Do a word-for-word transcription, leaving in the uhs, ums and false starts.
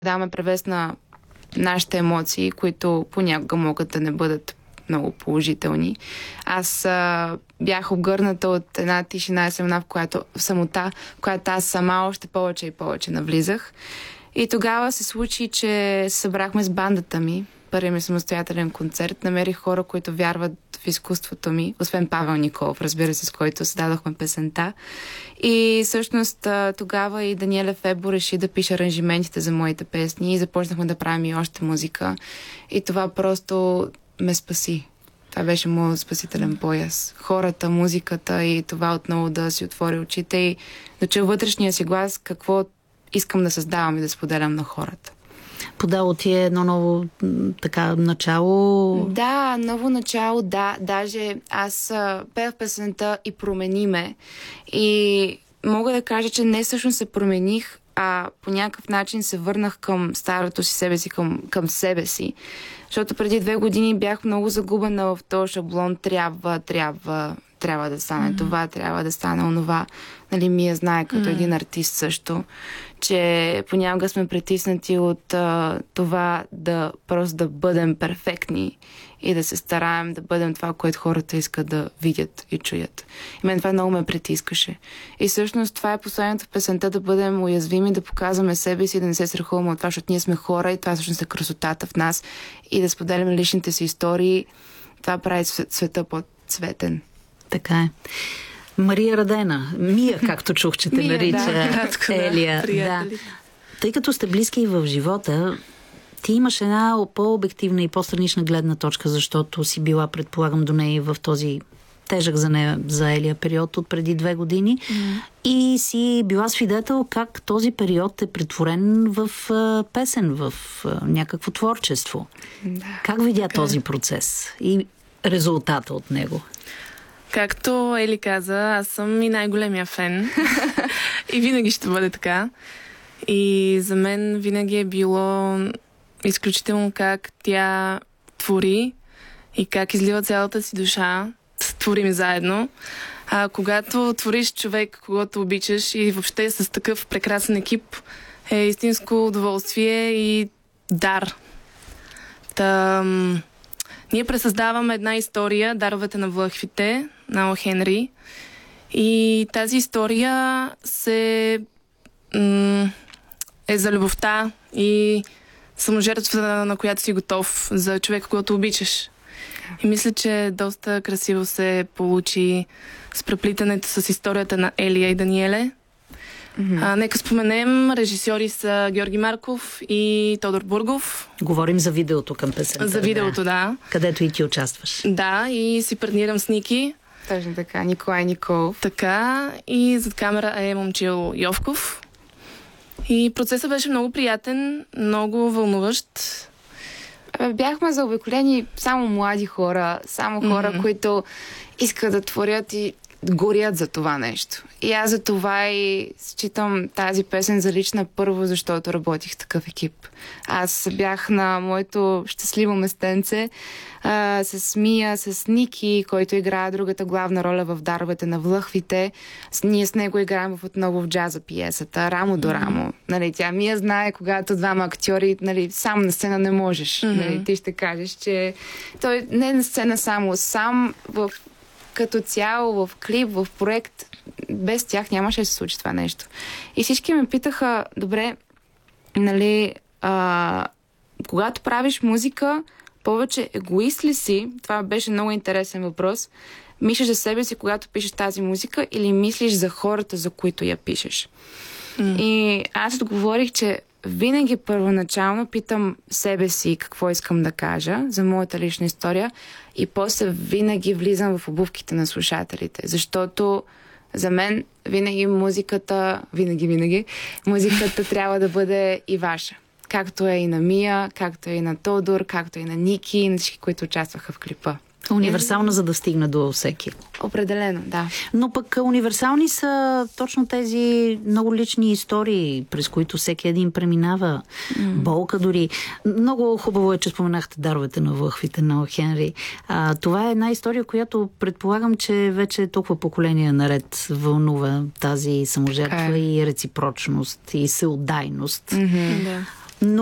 даваме превес на нашите емоции, които понякога могат да не бъдат много положителни. Аз а, бях обгърната от една тишина и самота, в която, в самота, в която аз сама още повече и повече навлизах. И тогава се случи, че се събрахме с бандата ми. Първият ми самостоятелен концерт. Намерих хора, които вярват в изкуството ми, освен Павел Николов, разбира се, с който създадохме песента. И всъщност тогава и Даниеле Фебо реши да пише аранжиментите за моите песни и започнахме да правим и още музика. И това просто ме спаси. Това беше моят спасителен пояс. Хората, музиката и това отново да си отвори очите и да чуя вътрешния си глас какво искам да създавам и да споделям на хората. Подало ти е едно ново така начало? Да, ново начало, да. Даже аз а, пея в песента и промени ме. И мога да кажа, че не всъщност се промених, а по някакъв начин се върнах към старото си себе си, към, към себе си. Защото преди две години бях много загубена в този шаблон. Трябва, трябва, трябва да стане mm-hmm. това, трябва да стане онова. Нали, Мия знае като mm-hmm. един артист също, че понякога сме притиснати от а, това да просто да бъдем перфектни и да се стараем да бъдем това, което хората искат да видят и чуят. И мен това много ме притискаше. И всъщност това е посланието в песента, да бъдем уязвими, да показваме себе си, да не се страхуваме от това, защото ние сме хора и това всъщност е красотата в нас и да споделяме личните си истории. Това прави света по-цветен. Така е. Мария Радена, Мия, както чух, че те Мия, нарича да, Елия. Да, да. Тъй като сте близки и в живота, ти имаш една по-обективна и по-странична гледна точка, защото си била, предполагам, до нея в този тежък за нея, за Елия период от преди две години mm. и си била свидетел как този период е претворен в а, песен, в а, някакво творчество. Да, как видя така. този процес и резултата от него? Както Ели каза, аз съм и най-големия фен. И винаги ще бъде така. И за мен винаги е било изключително как тя твори и как излива цялата си душа. Творим заедно. А когато твориш човек, когато обичаш и въобще с такъв прекрасен екип, е истинско удоволствие и дар. Та... Ние пресъздаваме една история, Даровете на влъхвите, на О. Хенри. И тази история се м- е за любовта и саможертвата, на която си готов, за човека, който обичаш. И мисля, че доста красиво се получи с преплитането с историята на Елия и Даниеле. Mm-hmm. А, нека споменем, режисьори са Георги Марков и Тодор Бургов. Говорим за видеото към песента. За видеото, да. да. Където и ти участваш. Да, и си партнирам с Ники. Точно така, Николай Николов. Така, и зад камера е Момчил Йовков. И процесът беше много приятен, много вълнуващ. Бяхме заобиколени само млади хора, само хора, mm-hmm. които искат да творят и горят за това нещо. И аз за това и считам тази песен за лична първо, защото работих в такъв екип. Аз бях на моето щастливо местенце а, с Мия, с Ники, който играе другата главна роля в Даровете на влъхвите. С, ние с него играем в отново в джаза пиесата, рамо до рамо. Mm-hmm. Нали, тя Мия знае, когато двама актьори, нали, сам на сцена не можеш. Mm-hmm. Нали, ти ще кажеш, че той не е на сцена само, сам в като цяло, в клип, в проект, без тях нямаше да се случи това нещо. И всички ме питаха, добре, нали, а, когато правиш музика, повече егоист ли си? Това беше много интересен въпрос. Мислиш за себе си, когато пишеш тази музика, или мислиш за хората, за които я пишеш? Mm. И аз отговорих, че винаги първоначално питам себе си какво искам да кажа за моята лична история и после винаги влизам в обувките на слушателите, защото за мен винаги музиката, винаги, винаги, музиката трябва да бъде и ваша. Както е и на Мия, както е и на Тодор, както е и на Ники и на всички, които участваха в клипа. Универсална, за да стигне до всеки. Определено, да. Но пък универсални са точно тези много лични истории, през които всеки един преминава. Mm. Болка дори. Много хубаво е, че споменахте Даровете на влъхвите на О. Хенри. А, това е една история, която предполагам, че вече толкова поколения наред вълнува тази саможертва okay. и реципрочност и всеотдайност. Mm-hmm. Да.